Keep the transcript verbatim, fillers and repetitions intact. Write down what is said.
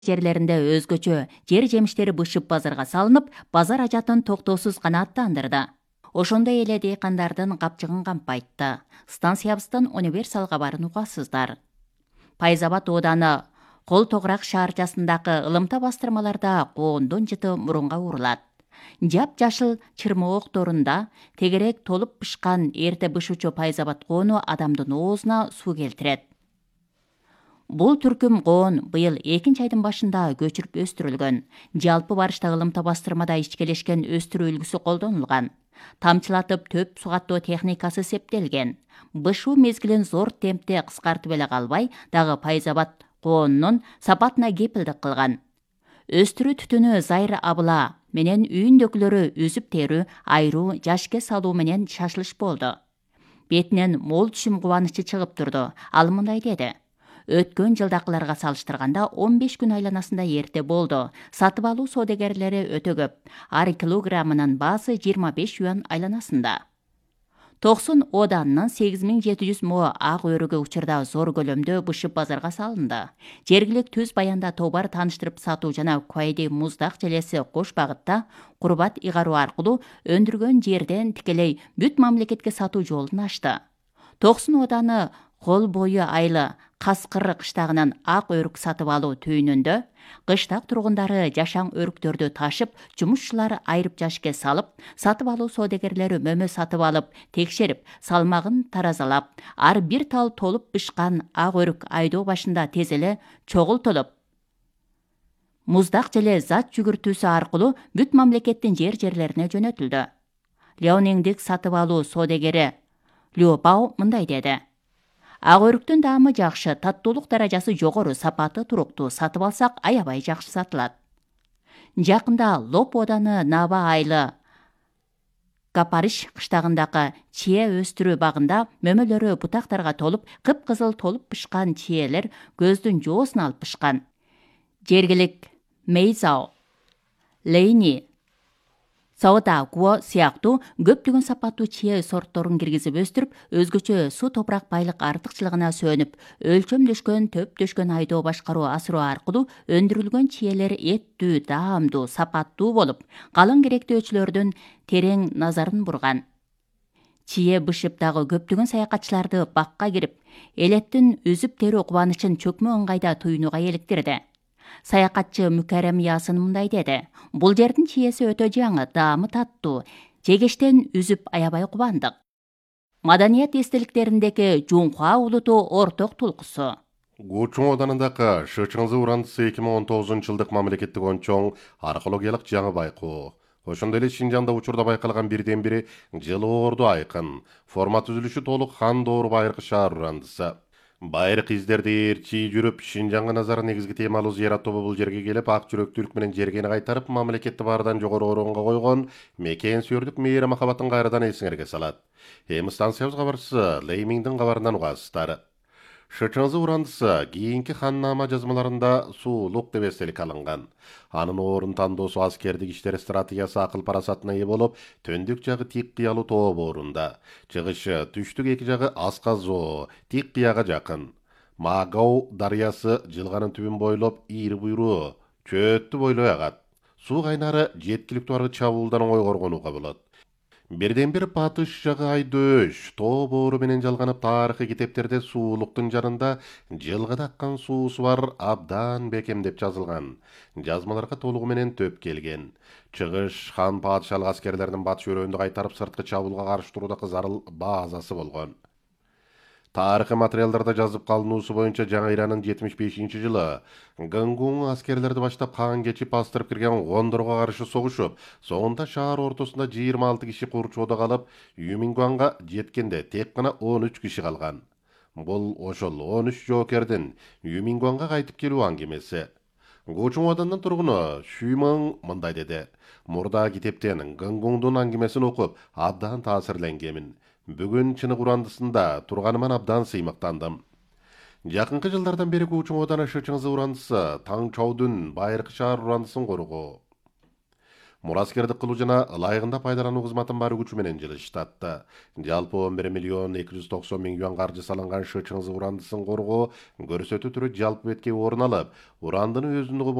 жерлеринде өзгөчө жер жемиштери бышып базарга салынып, базар ажатын токтоосуз канааттандырды. Ошондой эле дыйкандардын капчыгын кампайтты. Станциябыздан универсал кабарын угасыздар. Пайзабад ооданы Кол тогурак шаарчасындагы ылымта бастырмаларда коондун жыты мурунга урулат. Жап жашыл чырмоокторунда тегерек толуп пышкан эрте бышуучу Пайзабад коону адамдын оозуна суу келтирет. Бул түркүм коон быйыл экинчи айдын башында көчүрүп өстүрүлгөн. Жалпы барышта ылымта бастырмада ичкелешкен өстүрүү үлгүсү колдонулган. Тамчылатып төп сугаттоо техникасы септелген. Бышуу мезгилин зор темпте кыскартып эле калбай, дагы Пайзабад коонунун сапатына кепилдик кылган. Өстүрүү түтүнү зайыр абыла менен үйүндөгүлөрү үзүп терүү, айруу, жашке салуу менен шашылыш болду. Бетинен мол түшүм кубанычы чыгып турду. Ал мындай деди: өткөн жылдакыларга салыштырганда он беш күн айланасында эрте болду. Сатып алуу соодагерлери өтө көп. Ар килограммынын баасы жыйырма беш юан айланасында. Токсон Оданынын сегиз миң жети жүз мо ак өрүгү учурда зор көлөмдө бышып базарга салынды. Жергилик Түз Баянда товар тааныштырып сатуу жана Куайди муздак желеси кош багытта курбат ыйгаруу аркылуу өндүргөн жерден тикелей бүт мамлекетке сатуу жолун ачты. Токсон Оданы Кол бою айлы Каскыр кыштагынан ак өрүк сатып алуу түйүнүндө кыштак тургундары жашаң өрүктөрдү ташып, жумушчулар айрып жашке салып, сатып алуу соодагерлери мөмө сатып алып, текшерип, салмагын таразалап, ар бир тал толуп бышкан ак өрүк айдоо башында тез эле чогултулуп, муздак желе зат жүгүртүүсү аркылуу бүт мамлекеттин жер жерлерине жөнөтүлдү. Леониңдик сатып алуу соодагери Лю Бао мындай деди: ак өрүктүн даамы жакшы, таттуулук даражасы жогору, сапаты туруктуу, сатып алсак аябай жакшы сатылат. Жакында Лоп Оданы Наба айлы Капарыш кыштагындагы чие өстүрүү багында мөмөлөрү бутактарга толуп, кыпкызыл толуп пышкан чиелер көздүн жоосун алып пышкан. Жергилик Мейзао, Лейни, Саода Гуо сыяктуу көптөгөн сапаттуу чие сортторун киргизип өстүрүп, өзгөчө суу топурак байлык артыкчылыгына сөөнүп, өлчөмдөшкөн, төптөшкөн айдоо башкаруу асыруу аркылуу өндүрүлгөн чиелер эттүү, даамдуу, сапаттуу болуп, калың керектөөчүлөрдүн терең назарын бурган. Чие бышып дагы көптөгөн саякатчыларды бакка кирип, элеттин үзүп терүү кубанычын чөкмө ыңгайда туюнууга эликтирди. Саякатчы Мүкәрем Ясын мындай деди: бул жердин чиеси өтө жаңы, даамы таттуу, жегештен үзүп аябай кубандык. Маданият эстеликтериндеги Жунхуа улуту орток тулкусу. Гучун Оданындагы Шычыңзы урандысы эки миң он тогузунчу жылдык мамлекеттик ончоң аркеологиялык жаңы байкоо. Ошондой эле Шинжаңда учурда байкалган бирден бири жылы орду айкын, форма түзүлүшү толук хан доору байыркы шаар урандысы. Байыркы издерди ээрчи жүрүп, Шинжаңга назары негизги темалуу зыярат тобу бул жерге келип, ак жүрөктүүлүк менен жергени кайтарып, мамлекетти баардан жогору орунга койгон мекен сүйөрдүк мээри махабатын кайрадан эсиңерге салат. Эми станциябыз кабарчысы Леймиңдин кабарынан угасыздар. Шычыңзы урандысы кийинки ханнама жазмаларында суулук деп эстелик алынган. Анын орун тандоосу аскердик иштер стратегиясы акыл парасатына ээ болуп, төндүк жагы тик кыялуу тоо боорунда, чыгышы түштүк эки жагы Асказоо, тик кыяга жакын. Магау дарыясы жылганын түбүн бойлоп, ийри буйруу чөөттү бойлой агат. Суу кайнары жеткиликтүү аргы чабуулдан оңой коргонууга болот. Бирден бир батыш жагы айдөш, тоо боору менен жалганып, тарыхый китептерде суулуктун жанында жылгыда аккан суусу бар абдан бекемдеп жазылган. Жазмаларга толугу менен төп келген. Чыгыш хан падышалык аскерлердин батыш өрөөндү кайтарып сырткы чабуулга каршы туруудагы зарыл базасы болгон. Тарыхый материалдарда жазып калынуусу боюнча Жаңы Иранын жетимиш бешинчи жылы Гангун аскерлерди баштап каан кечип бастырып кирген гондорго каршы согушуп, соңунда шаар ортосунда жыйырма алты киши курчоодо калып, Юмингуанга жеткенде тек гана он үч киши калган. Бул ошол он үч жоокердин Юмингуанга кайтып келүү аңгемеси. Гучун Оданын тургуну Шүймөң мындай деди: мурда китептен Гангундун аңгемесин окуп, абдан таасирленгемин. Бүгүн чынык урандысында турганыман абдан сыймыктандым. Жакынкы жылдардан бери Гучун Оданы Шычыңзы урандысы Таң Чоудун байыркы шаар урандысын коргоо. мураскердик кылуу жана ылайыгында пайдалануу кызматын бары күчү менен жылыштатты. Жалпы он бир миллион эки жүз токсон миң юан каржы салынган ШЧыңыз урандысын коргоо көрсөтүү түрү жалпы бетке орун алып, урандын өзүндүгү